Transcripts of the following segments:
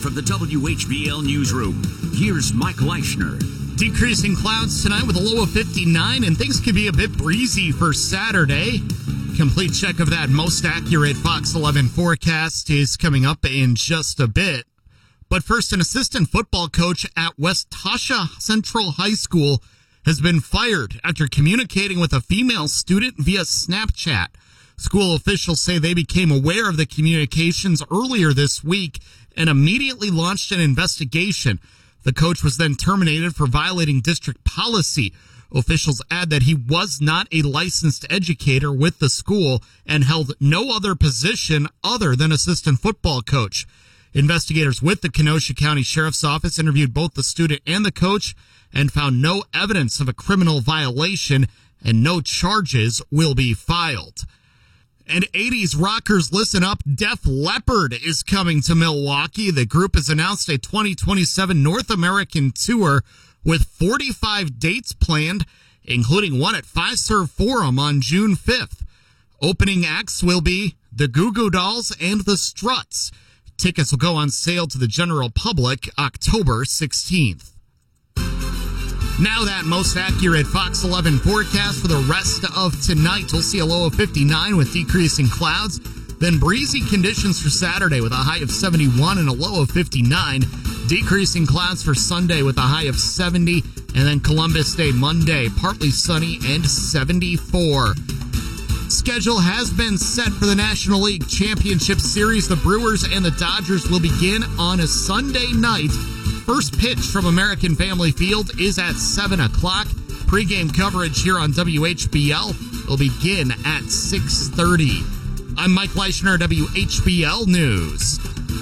from the WHBL newsroom, here's Mike Leischner. Decreasing clouds tonight with a low of 59, and things could be a bit breezy for Saturday. Complete check of that most accurate Fox 11 forecast is coming up in just a bit. But first, an assistant football coach at West Tasha Central High School has been fired after communicating with a female student via Snapchat. School officials say they became aware of the communications earlier this week and immediately launched an investigation. The coach was then terminated for violating district policy. Officials add that he was not a licensed educator with the school and held no other position other than assistant football coach. Investigators with the Kenosha County Sheriff's Office interviewed both the student and the coach and found no evidence of a criminal violation, and no charges will be filed. And 80s rockers, listen up, Def Leppard is coming to Milwaukee. The group has announced a 2027 North American tour with 45 dates planned, including one at Fiserv Forum on June 5th. Opening acts will be the Goo Goo Dolls and the Struts. Tickets will go on sale to the general public October 16th. Now that most accurate Fox 11 forecast for the rest of tonight. We'll see a low of 59 with decreasing clouds. Then breezy conditions for Saturday with a high of 71 and a low of 59. Decreasing clouds for Sunday with a high of 70. And then Columbus Day Monday, partly sunny and 74. Schedule has been set for the National League Championship Series. The Brewers and the Dodgers will begin on a Sunday night. First pitch from American Family Field is at 7 o'clock. Pre-game coverage here on WHBL will begin at 6:30. I'm Mike Leischner, WHBL News.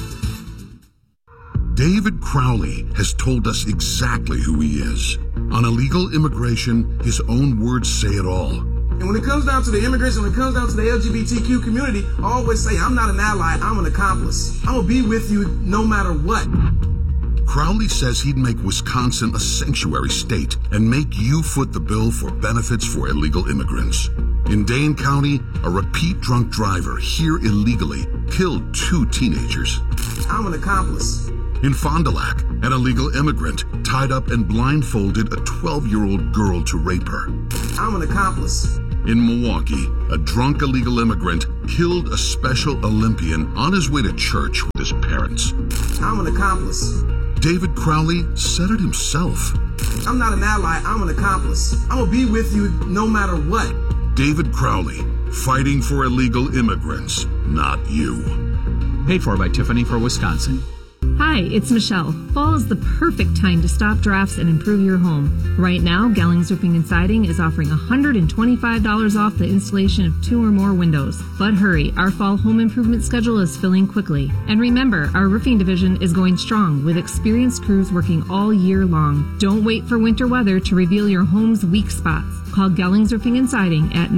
David Crowley has told us exactly who he is. On illegal immigration, his own words say it all. And when it comes down to the immigration, when it comes down to the LGBTQ community, I always say, I'm not an ally, I'm an accomplice. I'm going to be with you no matter what. Crowley says he'd make Wisconsin a sanctuary state and make you foot the bill for benefits for illegal immigrants. In Dane County, a repeat drunk driver here illegally killed 2 teenagers. I'm an accomplice. In Fond du Lac, an illegal immigrant tied up and blindfolded a 12-year-old girl to rape her. I'm an accomplice. In Milwaukee, a drunk illegal immigrant killed a Special Olympian on his way to church with his parents. I'm an accomplice. David Crowley said it himself. I'm not an ally, I'm an accomplice. I'm going to be with you no matter what. David Crowley, fighting for illegal immigrants, not you. Paid for by Tiffany for Wisconsin. Hi, it's Michelle. Fall is the perfect time to stop drafts and improve your home. Right now, Gellings Roofing and Siding is offering $125 off the installation of 2 or more windows. But hurry, our fall home improvement schedule is filling quickly. And remember, our roofing division is going strong with experienced crews working all year long. Don't wait for winter weather to reveal your home's weak spots. Call Gellings Roofing and Siding at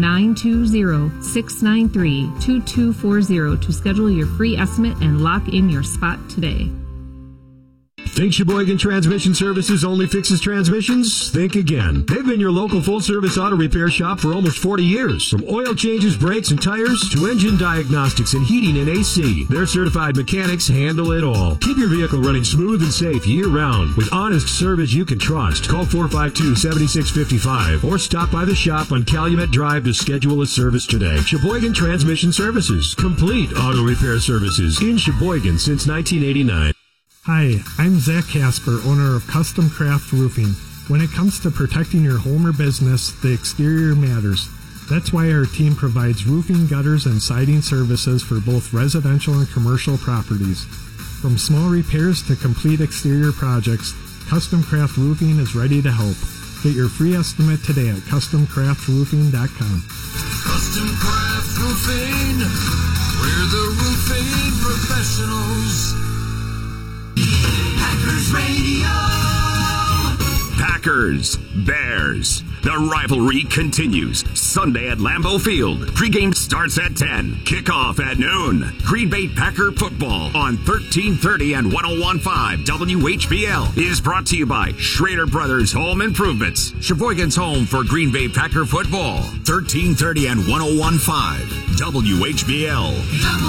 920-693-2240 to schedule your free estimate and lock in your spot today. Think Sheboygan Transmission Services only fixes transmissions? Think again. They've been your local full-service auto repair shop for almost 40 years. From oil changes, brakes, and tires to engine diagnostics and heating and AC, their certified mechanics handle it all. Keep your vehicle running smooth and safe year-round with honest service you can trust. Call 452-7655 or stop by the shop on Calumet Drive to schedule a service today. Sheboygan Transmission Services. Complete auto repair services in Sheboygan since 1989. Hi, I'm Zach Casper, owner of Custom Craft Roofing. When it comes to protecting your home or business, the exterior matters. That's why our team provides roofing, gutters, and siding services for both residential and commercial properties. From small repairs to complete exterior projects, Custom Craft Roofing is ready to help. Get your free estimate today at CustomCraftRoofing.com. Custom Craft Roofing, we're the roofing professionals. Packers Radio. Packers, Bears. The rivalry continues. Sunday at Lambeau Field. Pregame starts at 10. Kickoff at noon. Green Bay Packer football on 1330 and 101.5 WHBL is brought to you by Schrader Brothers Home Improvements. Sheboygan's home for Green Bay Packer football. 1330 and 101.5 WHBL.